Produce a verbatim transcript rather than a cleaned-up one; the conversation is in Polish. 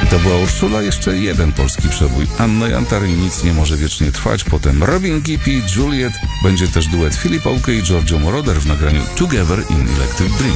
To była Urszula, jeszcze jeden polski przebój. Anna Jantar i Nic nie może wiecznie trwać, potem Robin Gippy, Juliet, będzie też duet Philip Oakey i Giorgio Moroder w nagraniu Together in Electric Dream.